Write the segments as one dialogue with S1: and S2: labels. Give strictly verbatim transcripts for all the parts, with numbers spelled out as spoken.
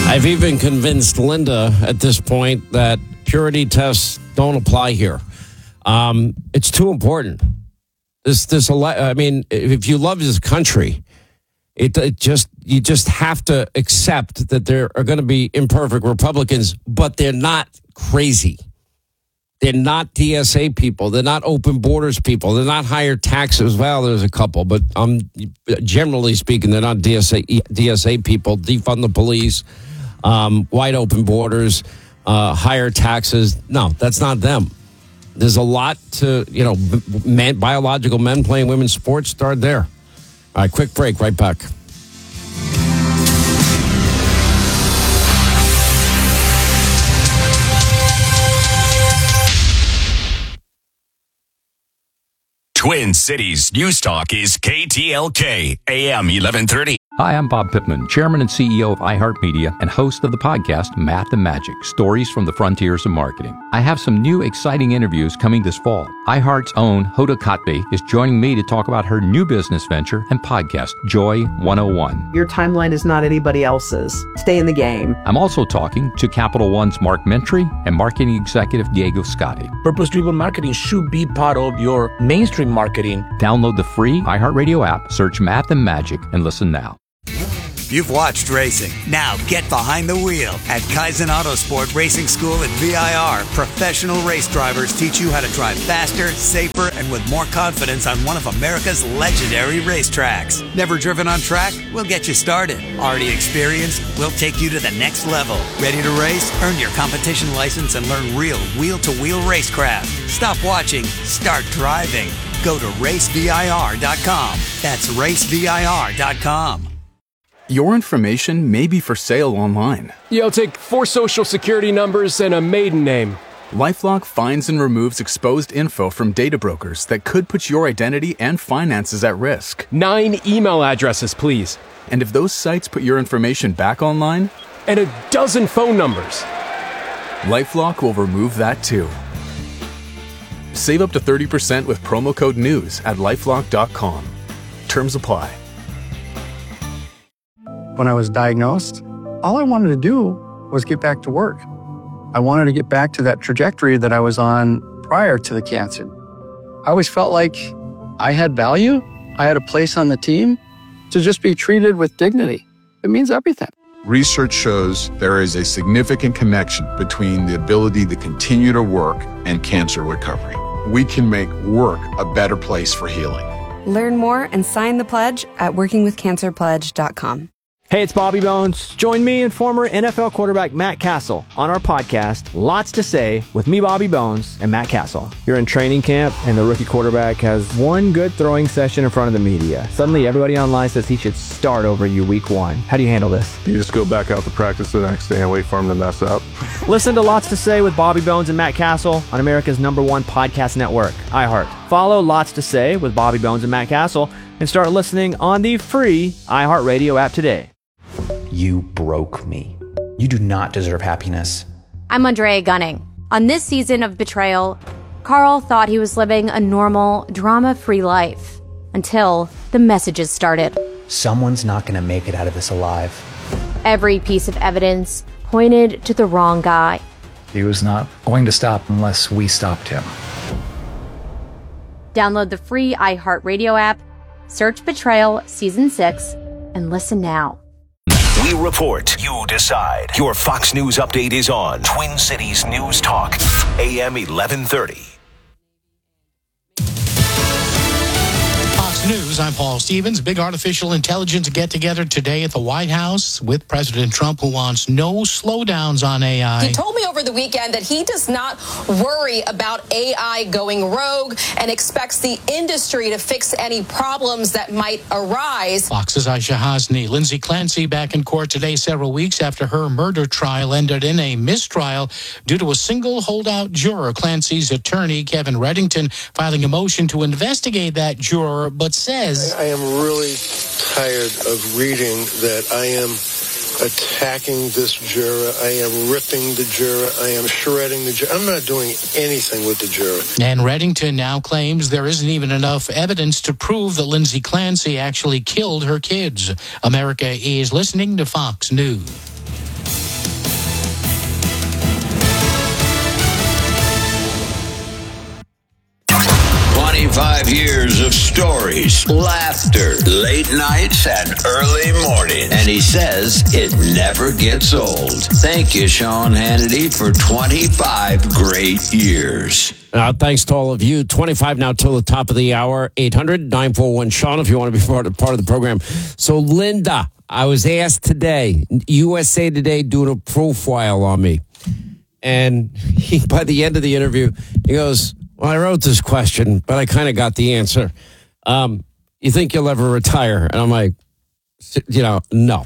S1: I've even convinced Linda at this point that purity tests don't apply here. Um, it's too important. This, this, I mean, if you love this country, it, it just you just have to accept that there are going to be imperfect Republicans, but they're not crazy. They're not D S A people. They're not open borders people. They're not higher taxes. Well, there's a couple, but um, generally speaking, they're not D S A D S A people. Defund the police, um, wide open borders, uh, higher taxes. No, that's not them. There's a lot to, you know, man, biological men playing women's sports. Start there. All right, quick break. Right back.
S2: Twin Cities News Talk is K T L K, A M eleven thirty.
S3: Hi, I'm Bob Pittman, Chairman and C E O of iHeartMedia and host of the podcast Math and Magic, Stories from the Frontiers of Marketing. I have some new exciting interviews coming this fall. iHeart's own Hoda Kotb is joining me to talk about her new business venture and podcast, Joy one oh one.
S4: Your timeline is not anybody else's. Stay in the game.
S3: I'm also talking to Capital One's Mark Mentry and marketing executive Diego Scotti.
S5: Purpose-driven marketing should be part of your mainstream marketing.
S3: Download the free iHeartRadio app, search Math and Magic, and listen now.
S6: You've watched racing. Now get behind the wheel. At Kaizen Autosport Racing School at V I R, professional race drivers teach you how to drive faster, safer, and with more confidence on one of America's legendary racetracks. Never driven on track? We'll get you started. Already experienced? We'll take you to the next level. Ready to race? Earn your competition license and learn real wheel-to-wheel racecraft. Stop watching. Start driving. Go to race V I R dot com. That's race V I R dot com.
S7: Your information may be for sale online.
S8: Yeah, I'll take four social security numbers and a maiden name.
S7: LifeLock finds and removes exposed info from data brokers that could put your identity and finances at risk.
S8: Nine email addresses, please.
S7: And if those sites put your information back online?
S8: And a dozen phone numbers.
S7: LifeLock will remove that too. Save up to thirty percent with promo code NEWS at lifelock dot com. Terms apply.
S9: When I was diagnosed, all I wanted to do was get back to work. I wanted to get back to that trajectory that I was on prior to the cancer. I always felt like I had value. I had a place on the team. To just be treated with dignity, it means everything.
S10: Research shows there is a significant connection between the ability to continue to work and cancer recovery. We can make work a better place for healing.
S11: Learn more and sign the pledge at working with cancer pledge dot com.
S12: Hey, it's Bobby Bones. Join me and former N F L quarterback Matt Castle on our podcast, Lots to Say, with me, Bobby Bones, and Matt Castle. You're in training camp, and the rookie quarterback has one good throwing session in front of the media. Suddenly, everybody online says he should start over you week one. How do you handle this?
S13: You just go back out to practice the next day and wait for him to mess up.
S12: Listen to Lots to Say with Bobby Bones and Matt Castle on America's number one podcast network, iHeart. Follow Lots to Say with Bobby Bones and Matt Castle and start listening on the free iHeartRadio app today.
S14: You broke me. You do not deserve happiness.
S15: I'm Andrea Gunning. On this season of Betrayal, Carl thought he was living a normal, drama-free life until the messages started.
S14: Someone's not going to make it out of this alive.
S15: Every piece of evidence pointed to the wrong guy.
S16: He was not going to stop unless we stopped him.
S15: Download the free iHeartRadio app, search Betrayal Season six, and listen now.
S2: We report, you decide. Your Fox News update is on Twin Cities News Talk, A M eleven thirty.
S17: Fox News, I'm Paul Stevens. Big artificial intelligence get-together today at the White House with President Trump, who wants no slowdowns on A I.
S18: He told me over the weekend that he does not worry about A I going rogue and expects the industry to fix any problems that might arise.
S17: Fox's Aisha Hasni. Lindsay Clancy back in court today several weeks after her murder trial ended in a mistrial due to a single holdout juror. Clancy's attorney, Kevin Reddington, filing a motion to investigate that juror, but says,
S19: I am really tired of reading that I am attacking this juror. I am ripping the juror. I am shredding the juror. I'm not doing anything with the juror.
S17: And Reddington now claims there isn't even enough evidence to prove that Lindsay Clancy actually killed her kids. America is listening to Fox News.
S20: twenty-five years of stories, laughter, late nights, and early mornings. And he says it never gets old. Thank you, Sean Hannity, for twenty-five great years.
S1: Uh, thanks to all of you. twenty-five now till the top of the hour. eight hundred nine four one Sean if you want to be part of, part of the program. So, Linda, I was asked today, U S A Today doing a profile on me. And he, by the end of the interview, he goes, well, I wrote this question, but I kind of got the answer. Um, you think you'll ever retire? And I'm like, you know, no.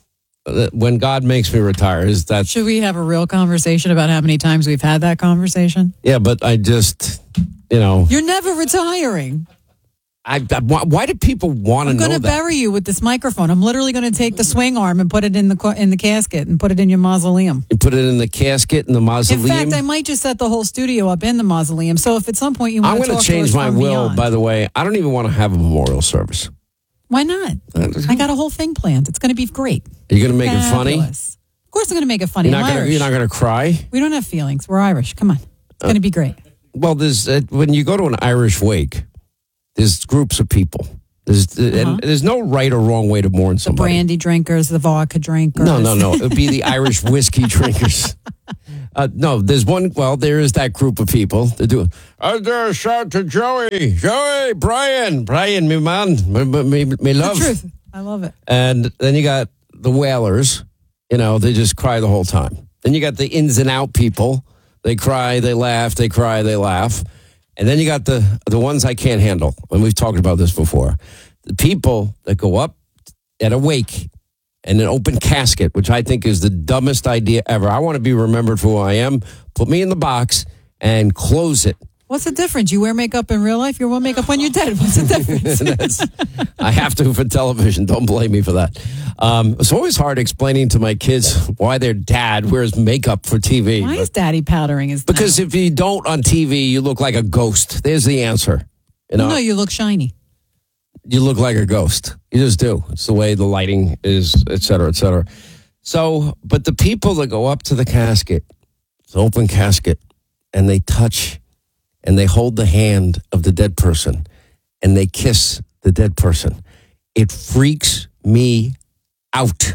S1: When God makes me retire, is that...
S21: Should we have a real conversation about how many times we've had that conversation?
S1: Yeah, but I just, you know...
S21: You're never retiring.
S1: I, I why do people want to know that?
S21: I'm going to bury you with this microphone. I'm literally going to take the swing arm and put it in the in the casket and put it in your mausoleum.
S1: You put it in the casket in the mausoleum?
S21: In fact, I might just set the whole studio up in the mausoleum. So if at some point you want
S1: I'm
S21: to talk
S1: to change
S21: to us
S1: my
S21: from
S1: will,
S21: beyond,
S1: by the way. I don't even want to have a memorial service.
S21: Why not? I got a whole thing planned. It's going to be great.
S1: Are you going to make Fabulous. it funny?
S21: Of course I'm going to make it funny.
S1: You're
S21: I'm
S1: not gonna,
S21: Irish.
S1: You're not going to cry?
S21: We don't have feelings. We're Irish. Come on. It's uh, going to be great.
S1: Well, there's uh, when you go to an Irish wake, there's groups of people. There's uh-huh. and there's no right or wrong way to mourn somebody.
S21: The brandy drinkers, the vodka drinkers.
S1: No, no, no. It would be the Irish whiskey drinkers. Uh, no, there's one. Well, there is that group of people that do it. Out there, shout to Joey, Joey, Brian, Brian, me man, me, me, me love.
S21: The truth. I love it.
S1: And then you got the wailers. You know, they just cry the whole time. Then you got the ins and out people. They cry, they laugh, they cry, they laugh. And then you got the the ones I can't handle. And we've talked about this before. The people that go up at a wake and an open casket, which I think is the dumbest idea ever. I want to be remembered for who I am. Put me in the box and close it.
S21: What's the difference? You wear makeup in real life, you wear makeup when you're dead. What's the difference?
S1: I have to for television. Don't blame me for that. Um, it's always hard explaining to my kids why their dad wears makeup for T V.
S21: Why is daddy powdering his
S1: Because if you don't on T V, you look like a ghost. There's the answer. You know?
S21: No, you look shiny.
S1: You look like a ghost. You just do. It's the way the lighting is, et cetera, et cetera. So, but the people that go up to the casket, it's an open casket, and they touch and they hold the hand of the dead person and they kiss the dead person, it freaks me out.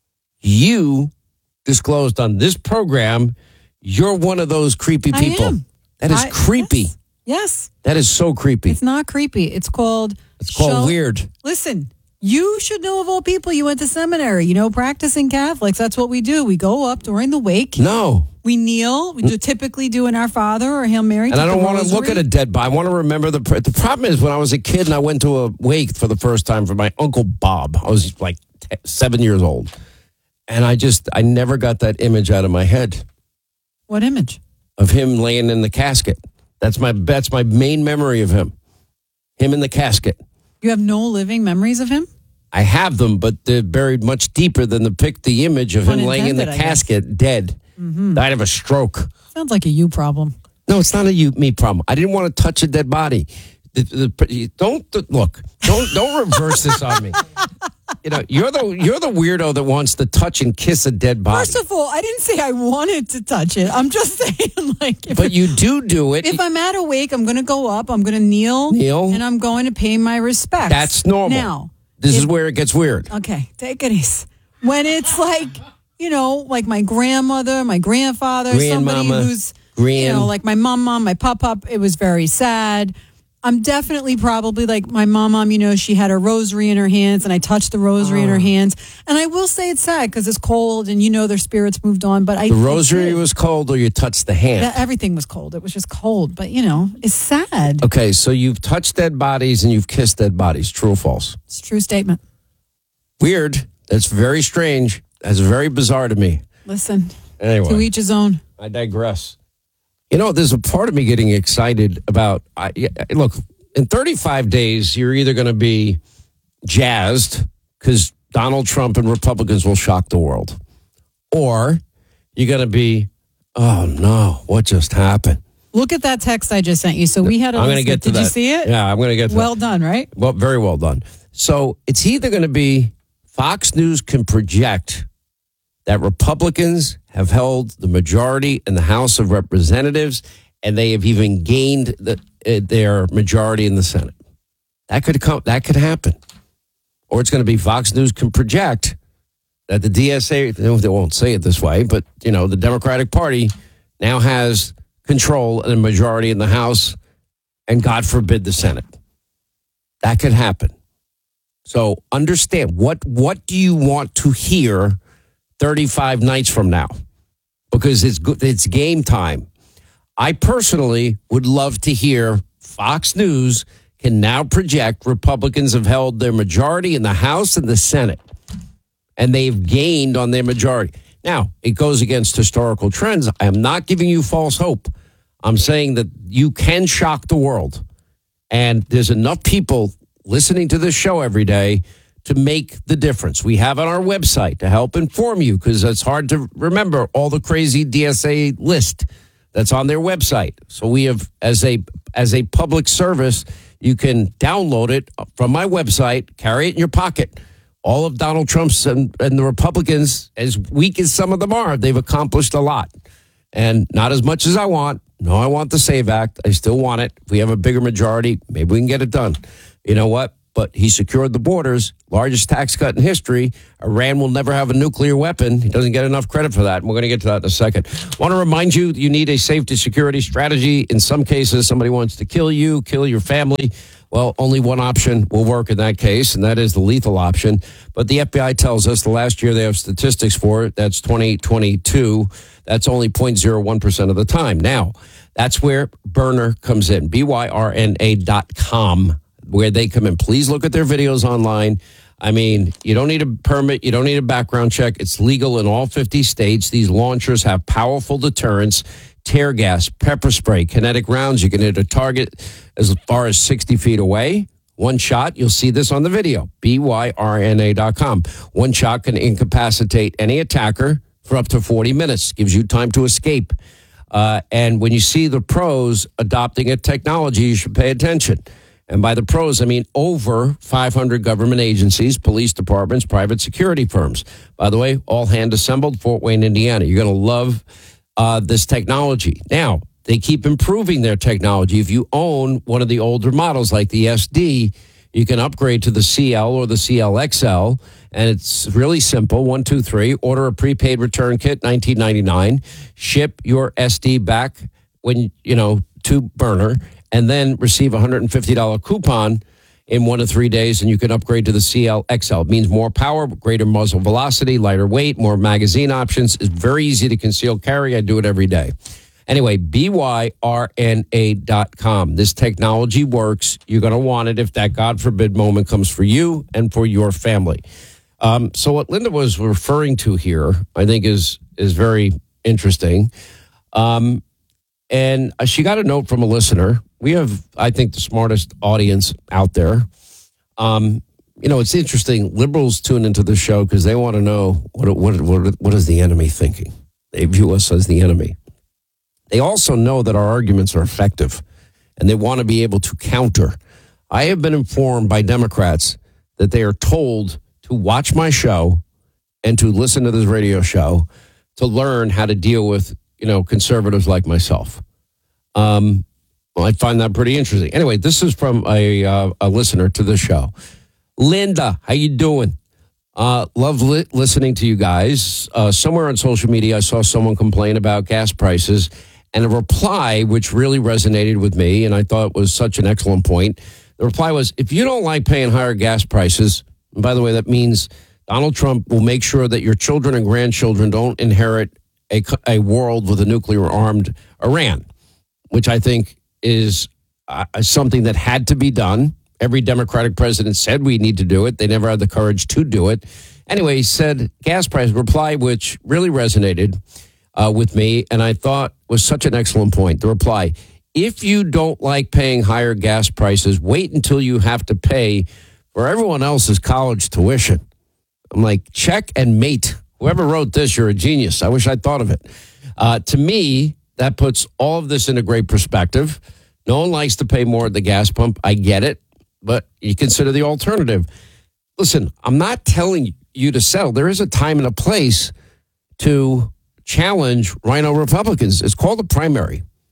S1: You disclosed on this program, you're one of those creepy people.
S21: I am.
S1: That is
S21: I,
S1: creepy.
S21: Yes. yes.
S1: That is so creepy.
S21: It's not creepy. It's called...
S1: It's called
S21: show,
S1: weird.
S21: Listen, you should know of all people. You went to seminary. You know, practicing Catholics. That's what we do. We go up during the wake.
S1: No.
S21: We kneel. We do typically do an Our Father or Hail Mary.
S1: And I don't want to look at a dead body. I want to remember the... The problem is when I was a kid and I went to a wake for the first time for my Uncle Bob. I was like t- seven years old. And I just... I never got that image out of my head.
S21: What image?
S1: Of him laying in the casket. That's my that's my main memory of him. Him in the casket.
S21: You have no living memories of him?
S1: I have them, but they're buried much deeper than the pic, the image of him laying in the casket, dead. Mm-hmm. Died of a stroke.
S21: Sounds like a you problem.
S1: No, it's not a you me problem. I didn't want to touch a dead body. The, the, don't look. Don't don't reverse this on me. You know, you're the you're the weirdo that wants to touch and kiss a dead body.
S21: First of all, I didn't say I wanted to touch it. I'm just saying, like, if
S1: but you do do it.
S21: If I'm at a wake, I'm going to go up. I'm going to kneel,
S1: kneel,
S21: and I'm going to pay my respects.
S1: That's normal.
S21: Now,
S1: this
S21: if,
S1: is where it gets weird.
S21: Okay, take it easy. When it's like, you know, like my grandmother, my grandfather, somebody who's,
S1: grand.
S21: you know, like my mom, mom, my pop, pop. It was very sad. I'm definitely probably like my mom, mom, you know, she had a rosary in her hands and I touched the rosary oh. in her hands. And I will say it's sad because it's cold and, you know, their spirits moved on. But I
S1: The rosary was cold or you touched the hand?
S21: Yeah, everything was cold. It was just cold. But, you know, it's sad.
S1: Okay, so you've touched dead bodies and you've kissed dead bodies. True or false?
S21: It's a true statement.
S1: Weird. That's very strange. That's very bizarre to me.
S21: Listen.
S1: Anyway.
S21: To each his own.
S1: I digress. You know, there's a part of me getting excited about, I, look, in thirty-five days, you're either going to be jazzed because Donald Trump and Republicans will shock the world, or you're going to be, oh, no, what just happened?
S21: Look at that text I just sent you. So we had a
S1: I'm going to get to
S21: Did
S1: that.
S21: you see it?
S1: Yeah, I'm going to get to
S21: Well
S1: that.
S21: done, right?
S1: Well, very well done. So it's either going to be Fox News can project that Republicans have held the majority in the House of Representatives, and they have even gained the, uh, their majority in the Senate. That could come. That could happen. Or it's going to be Fox News can project that the D S A, they won't say it this way, but, you know, the Democratic Party now has control and a majority in the House and, God forbid, the Senate. That could happen. So understand, what what do you want to hear thirty-five nights from now? Because it's it's game time. I personally would love to hear Fox News can now project Republicans have held their majority in the House and the Senate, and they've gained on their majority. Now, it goes against historical trends. I am not giving you false hope. I'm saying that you can shock the world, and there's enough people listening to this show every day to make the difference. We have on our website to help inform you, because it's hard to remember all the crazy D S A list that's on their website. So we have, as a as a public service, you can download it from my website, carry it in your pocket. All of Donald Trump's and, and the Republicans, as weak as some of them are, they've accomplished a lot. And not as much as I want. No, I want the SAVE Act. I still want it. If we have a bigger majority, maybe we can get it done. You know what? But he secured the borders, largest tax cut in history. Iran will never have a nuclear weapon. He doesn't get enough credit for that. And we're going to get to that in a second. Want to remind you, you need a safety security strategy. In some cases, somebody wants to kill you, kill your family. Well, only one option will work in that case, and that is the lethal option. But the F B I tells us the last year they have statistics for it. That's twenty twenty-two. That's only zero point zero one percent of the time. Now, that's where Byrna comes in, B Y R N A dot com, where they come in. Please look at their videos online. I mean, you don't need a permit. You don't need a background check. It's legal in all fifty states. These launchers have powerful deterrents, tear gas, pepper spray, kinetic rounds. You can hit a target as far as sixty feet away. One shot, you'll see this on the video, B Y R N A dot com. One shot can incapacitate any attacker for up to forty minutes. Gives you time to escape. Uh, and when you see the pros adopting a technology, you should pay attention. And by the pros, I mean over five hundred government agencies, police departments, private security firms. By the way, all hand assembled, Fort Wayne, Indiana. You're going to love uh, this technology. Now, they keep improving their technology. If you own one of the older models like the S D, you can upgrade to the C L or the C L X L. And it's really simple. One, two, three. Order a prepaid return kit, nineteen ninety-nine. Ship your S D back when, you know, to Byrna, and then receive a one hundred fifty dollars coupon in one to three days, and you can upgrade to the C L X L. It means more power, greater muzzle velocity, lighter weight, more magazine options. It's very easy to conceal carry. I do it every day. Anyway, B Y R N A dot com. This technology works. You're going to want it if that, God forbid, moment comes for you and for your family. Um, so what Linda was referring to here, I think, is is very interesting. Um, and she got a note from a listener. We have, I think, the smartest audience out there. Um, you know, it's interesting. Liberals tune into the show because they want to know what, what what what is the enemy thinking. They view us as the enemy. They also know that our arguments are effective, and they want to be able to counter. I have been informed by Democrats that they are told to watch my show and to listen to this radio show to learn how to deal with, you know, conservatives like myself. Um, well, I find that pretty interesting. Anyway, this is from a uh, a listener to the show. Linda, how you doing? Uh, love li- listening to you guys. Uh, somewhere on social media, I saw someone complain about gas prices, and a reply which really resonated with me, and I thought was such an excellent point. The reply was, if you don't like paying higher gas prices, and by the way, that means Donald Trump will make sure that your children and grandchildren don't inherit a, a world with a nuclear-armed Iran, which I think is uh, something that had to be done. Every Democratic president said we need to do it. They never had the courage to do it. Anyway, he said gas price reply, which really resonated uh, with me, and I thought was such an excellent point. The reply, if you don't like paying higher gas prices, wait until you have to pay for everyone else's college tuition. I'm like, check and mate. Whoever wrote this, you're a genius. I wish I'd thought of it. Uh, to me, that puts all of this in a great perspective. No one likes to pay more at the gas pump. I get it. But you consider the alternative. Listen, I'm not telling you to settle. There is a time and a place to challenge Rhino Republicans. It's called a primary.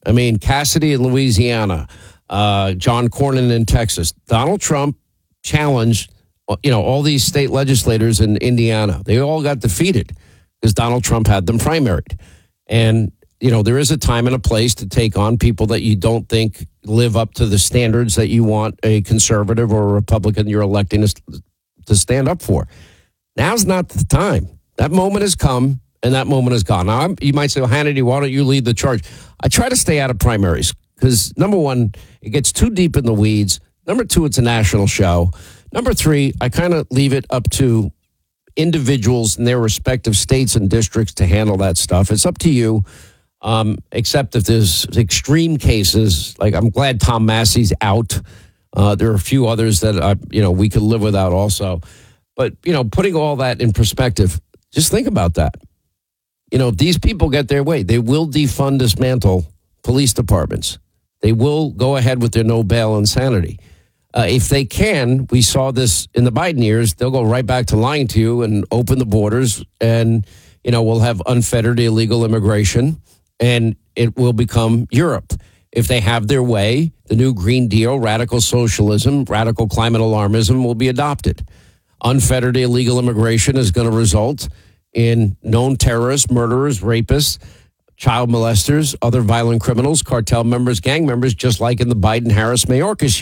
S1: I mean, Cassidy in Louisiana, uh, John Cornyn in Texas. Donald Trump challenged, you know, all these state legislators in Indiana. They all got defeated because Donald Trump had them primaried. And, you know, there is a time and a place to take on people that you don't think live up to the standards that you want a conservative or a Republican you're electing to stand up for. Now's not the time. That moment has come, and that moment is gone. Now, I'm, you might say, well, Hannity, why don't you lead the charge? I try to stay out of primaries because, number one, it gets too deep in the weeds. Number two, it's a national show. Number three, I kind of leave it up to individuals in their respective states and districts to handle that stuff. It's up to you, um, except if there's extreme cases. Like, I'm glad Tom Massey's out. Uh, there are a few others that, I, you know, we could live without also. But, you know, putting all that in perspective, just think about that. You know, if these people get their way, they will defund, dismantle police departments. They will go ahead with their no bail insanity. Uh, if they can, we saw this in the Biden years, they'll go right back to lying to you and open the borders. And, you know, we'll have unfettered illegal immigration and it will become Europe. If they have their way, the new Green Deal, radical socialism, radical climate alarmism will be adopted. Unfettered illegal immigration is going to result in known terrorists, murderers, rapists, child molesters, other violent criminals, cartel members, gang members, just like in the Biden-Harris-Mayorkas